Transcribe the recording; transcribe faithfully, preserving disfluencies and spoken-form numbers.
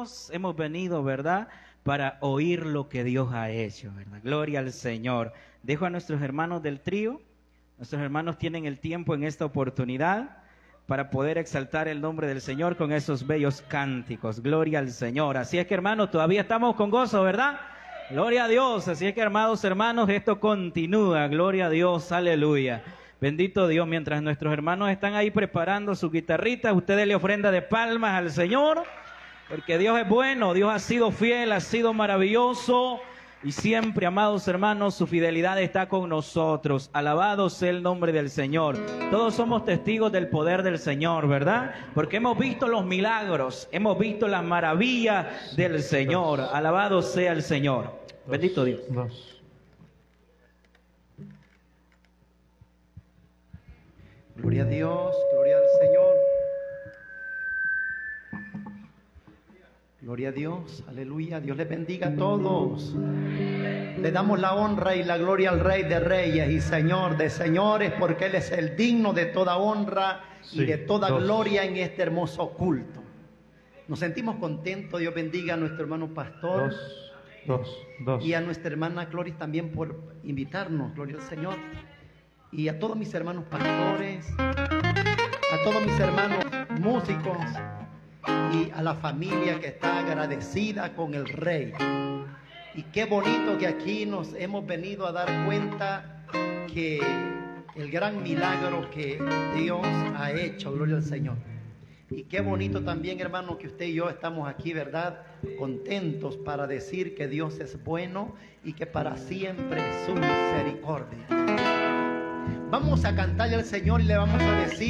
todos hemos venido, ¿verdad?, para oír lo que Dios ha hecho, ¿verdad? Gloria al Señor. Dejo a nuestros hermanos del trío. Nuestros hermanos tienen el tiempo en esta oportunidad para poder exaltar el nombre del Señor con esos bellos cánticos. Gloria al Señor. Así es que, hermanos, todavía estamos con gozo, ¿verdad? Gloria a Dios. Así es que, amados hermanos, esto continúa. Gloria a Dios. Aleluya. Bendito Dios. Mientras nuestros hermanos están ahí preparando su guitarrita, ustedes le ofrenda de palmas al Señor, porque Dios es bueno, Dios ha sido fiel, ha sido maravilloso. Y siempre, amados hermanos, su fidelidad está con nosotros. Alabado sea el nombre del Señor. Todos somos testigos del poder del Señor, ¿verdad? Porque hemos visto los milagros, hemos visto las maravillas del Señor. Alabado sea el Señor. Bendito Dios. Dos. Gloria a Dios, gloria al Señor. Gloria a Dios, aleluya, Dios les bendiga a todos. Le damos la honra y la gloria al Rey de Reyes y Señor de Señores, porque Él es el digno de toda honra Sí, y de toda dos. gloria en este hermoso culto. Nos sentimos contentos, Dios bendiga a nuestro hermano pastor Dos. Dos. Dos. y a nuestra hermana Cloris también por invitarnos, gloria al Señor. Y a todos mis hermanos pastores, a todos mis hermanos músicos, y a la familia que está agradecida con el Rey. Y qué bonito que aquí nos hemos venido a dar cuenta que el gran milagro que Dios ha hecho, gloria al Señor. Y qué bonito también, hermano, que usted y yo estamos aquí, ¿verdad?, contentos para decir que Dios es bueno y que para siempre es su misericordia. Vamos a cantarle al Señor y le vamos a decir: